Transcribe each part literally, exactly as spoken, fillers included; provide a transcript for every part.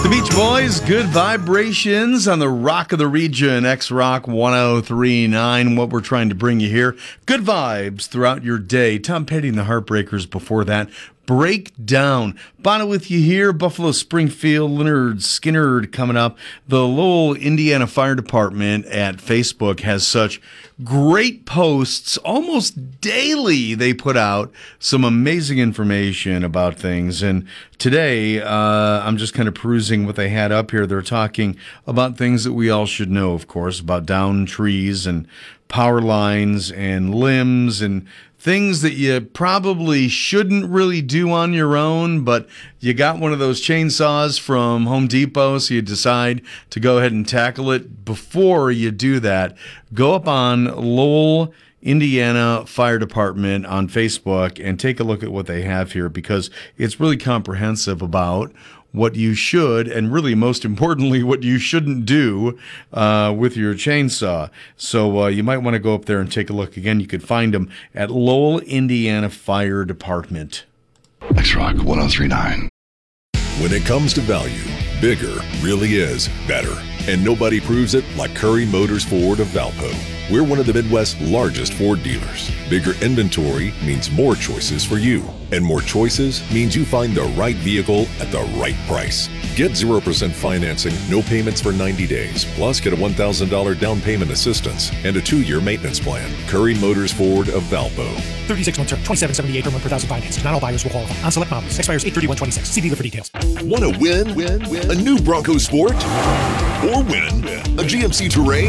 The Beach Boys, Good Vibrations on the Rock of the Region, X-Rock one oh three point nine. What we're trying to bring you here, good vibes throughout your day. Tom Petty and the Heartbreakers before that. Breakdown. Bono with you here. Buffalo Springfield, Leonard Skinner coming up. The Lowell, Indiana Fire Department at Facebook has such great posts. Almost daily they put out some amazing information about things. And today uh, I'm just kind of perusing what they had up here. They're talking about things that we all should know, of course, about downed trees and power lines and limbs and things that you probably shouldn't really do on your own, but you got one of those chainsaws from Home Depot, so you decide to go ahead and tackle it. Before you do that, go up on Lowell, Indiana Fire Department on Facebook and take a look at what they have here, because it's really comprehensive about what you should, and really most importantly, what you shouldn't do uh, with your chainsaw. So uh, you might want to go up there and take a look. Again, you could find them at Lowell, Indiana Fire Department. X-Rock one oh three point nine. When it comes to value, bigger really is better. And nobody proves it like Curry Motors Ford of Valpo. We're one of the Midwest's largest Ford dealers. Bigger inventory means more choices for you. And more choices means you find the right vehicle at the right price. Get zero percent financing, no payments for ninety days, plus get a one thousand dollars down payment assistance and a two-year maintenance plan. Curry Motors Ford of Valpo. thirty-six month term, twenty-seven seventy-eight per month per thousand financed. Not all buyers will qualify. On select models. Expires eight thirty-one twenty-six. See dealer for details. Want to win? Win? Win? A new Bronco Sport? Or win? A G M C Terrain?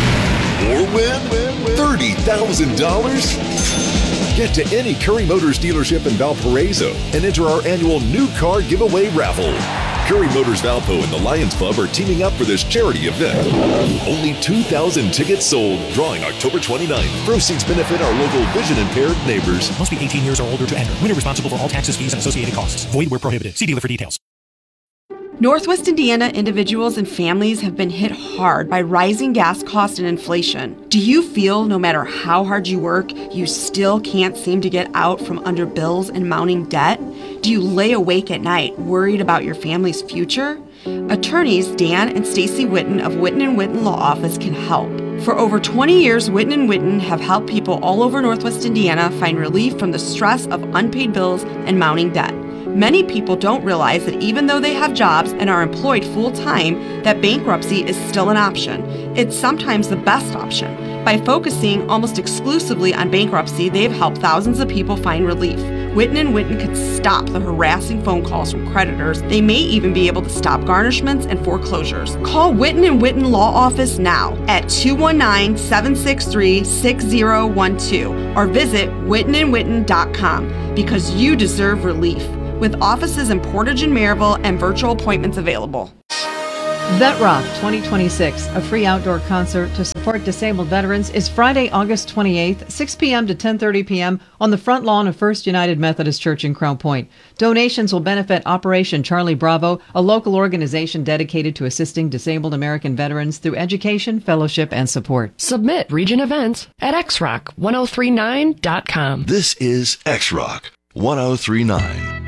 Or win? thirty thousand dollars? Get to any Curry Motors dealership in Valparaiso and enter our annual new car giveaway raffle. Curry Motors Valpo and the Lions Club are teaming up for this charity event. Only two thousand tickets sold, drawing October twenty-ninth. Proceeds benefit our local vision-impaired neighbors. Must be eighteen years or older to enter. Winner responsible for all taxes, fees, and associated costs. Void where prohibited. See dealer for details. Northwest Indiana individuals and families have been hit hard by rising gas costs and inflation. Do you feel no matter how hard you work, you still can't seem to get out from under bills and mounting debt? Do you lay awake at night worried about your family's future? Attorneys Dan and Stacy Witten of Witten and Witten Law Office can help. For over twenty years, Witten and Witten have helped people all over Northwest Indiana find relief from the stress of unpaid bills and mounting debt. Many people don't realize that even though they have jobs and are employed full-time, that bankruptcy is still an option. It's sometimes the best option. By focusing almost exclusively on bankruptcy, they've helped thousands of people find relief. Witten and Witten could stop the harassing phone calls from creditors. They may even be able to stop garnishments and foreclosures. Call Witten and Witten Law Office now at two one nine, seven six three, six zero one two or visit witten and witten dot com because you deserve relief. With offices in Portage and Maryville and virtual appointments available. Vet Rock twenty twenty-six, a free outdoor concert to support disabled veterans, is Friday, August twenty-eighth, six p.m. to ten thirty p.m. on the front lawn of First United Methodist Church in Crown Point. Donations will benefit Operation Charlie Bravo, a local organization dedicated to assisting disabled American veterans through education, fellowship, and support. Submit Region Events at x rock ten thirty-nine dot com. This is X-Rock one oh three point nine.